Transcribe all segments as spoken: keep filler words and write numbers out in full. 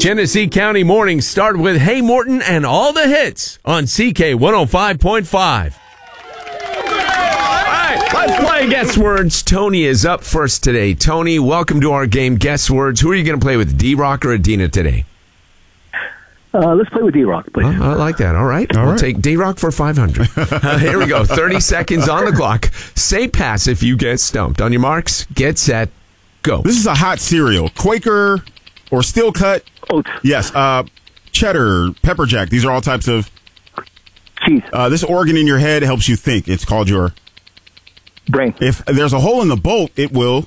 Genesee County Mornings start with Hey Morton and all the hits on C K one oh five point five. All right, let's play Guess Words. Tony is up first today. Tony, welcome to our game, Guess Words. Who are you going to play with, D-Rock or Adina today? Uh, let's play with D-Rock, please. Oh, I like that. All right. All we'll right. take D-Rock for five hundred. Uh, here we go. thirty seconds on the clock. Say pass if you get stumped. On your marks, get set, go. This is a hot cereal. Quaker or Steel Cut. Oats. Yes. Uh, cheddar, pepper jack. These are all types of... Cheese. Uh, this organ in your head helps you think. It's called your... Brain. If there's a hole in the bolt, it will...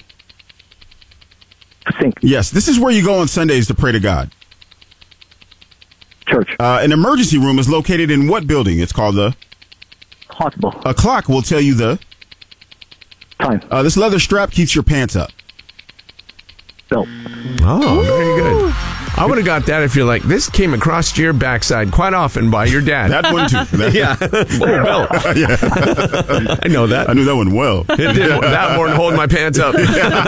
Sink. Yes. This is where you go on Sundays to pray to God. Church. Uh, an emergency room is located in what building? It's called the... Hospital. A clock will tell you the... Time. Uh, this leather strap keeps your pants up. Belt. Oh, very good. I would have got that if you're like, this came across your backside quite often by your dad. That one, too. That, yeah. Oh, belt. yeah. I know that. I knew that one well. It did that more than holding my pants up.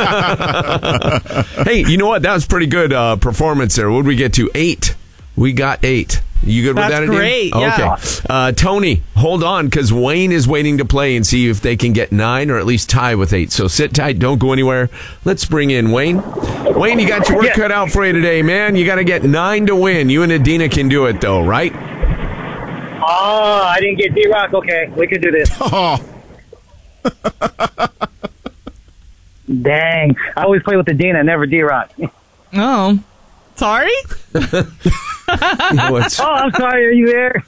Hey, you know what? That was pretty good uh, performance there. What did we get to? Eight. We got eight. You good That's with that, Adina? great, yeah. Okay. Uh, Tony, hold on, because Wayne is waiting to play and see if they can get nine or at least tie with eight. So sit tight. Don't go anywhere. Let's bring in Wayne. Wayne, you got your work Yeah. cut out for you today, man. You got to get nine to win. You and Adina can do it, though, right? Oh, I didn't get D-Rock. Okay, we could do this. Oh, Dang. I always play with the Dina, never D-Rock. Oh, sorry? You know, it's- Oh, I'm sorry. Are you there?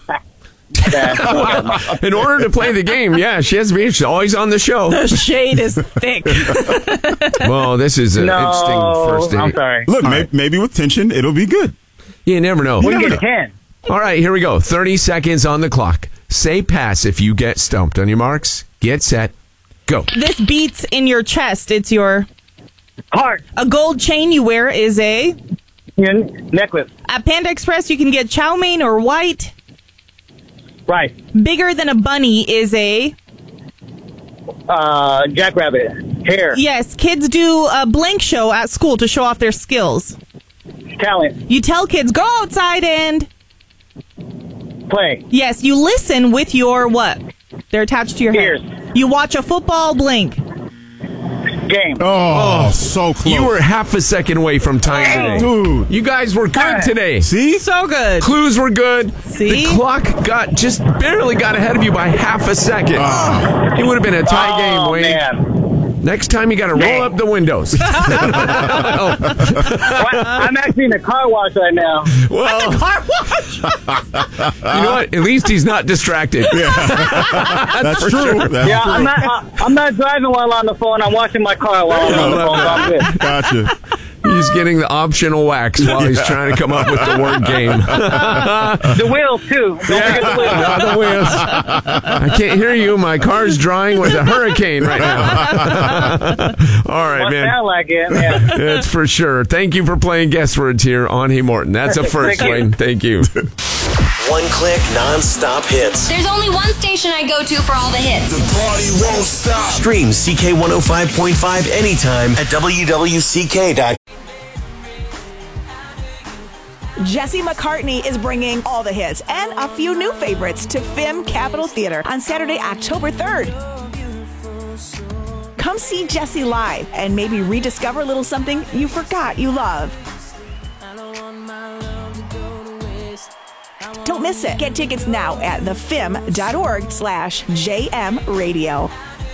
in order to play the game, yeah, she has to be. She's always on the show. The shade is thick. Well, this is an no, interesting first date. I'm sorry. look, All may, right. maybe with tension, it'll be good. You never know. We never can know. get ten. All right, here we go. thirty seconds on the clock. Say pass if you get stumped. On your marks, get set, go. This beats in your chest. It's your... Heart. A gold chain you wear is a... Your necklace. At Panda Express, you can get chow mein or white. Right. Bigger than a bunny is a... Uh, jackrabbit. Hair. Yes, kids do a blank show at school to show off their skills. Talent. You tell kids, go outside and... Play. Yes, you listen with your what? They're attached to your Ears. hair. You watch a football blink. Game. Oh, so close. You were half a second away from time today. Dude. You guys were good today. See? So good. Clues were good. See? The clock got just barely got ahead of you by half a second. It would have been a tie oh, game, Wayne. man. Next time you got to roll Dang. up the windows. What? I'm actually in a car wash right now. Well, Car wash. you know what? At least he's not distracted. That's true. That's Yeah, true. I'm not. I, I'm not driving while on the phone. I'm washing my car while I'm on the phone. So I'm good. Gotcha. He's getting the optional wax while he's trying to come up with the word game. The wheels too. Don't forget the wheels. Not the wheels. I can't hear you. My car's drying with a hurricane right now. All right, Must man. sound like it. Yeah. That's for sure. Thank you for playing Guess Words here on Hey Morton. That's a first, Thank you. Wayne. Thank you. One click, non-stop hits. There's only one station I go to for all the hits. The party won't stop. Stream C K one oh five point five anytime at W W C K dot com. Jesse McCartney is bringing all the hits and a few new favorites to F I M Capitol Theater on Saturday, October third. Come see Jesse live and maybe rediscover a little something you forgot you love. Don't miss it. Get tickets now at thefim.org slash JM Radio.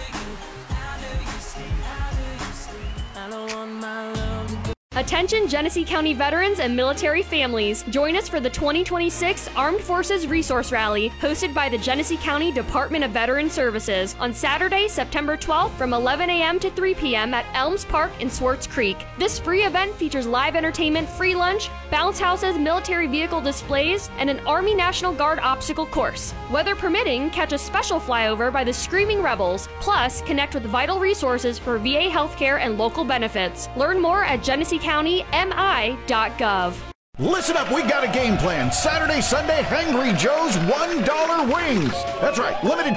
Attention Genesee County veterans and military families. Join us for the twenty twenty-six Armed Forces Resource Rally hosted by the Genesee County Department of Veteran Services on Saturday, September twelfth from eleven a.m. to three p.m. at Elms Park in Swartz Creek. This free event features live entertainment, free lunch, bounce houses, military vehicle displays, and an Army National Guard obstacle course. Weather permitting, catch a special flyover by the Screaming Rebels. Plus, connect with vital resources for V A healthcare and local benefits. Learn more at Genesee County M I dot gov. Listen up, we got a game plan. Saturday, Sunday, Hangry Joe's one dollar wings. That's right, limited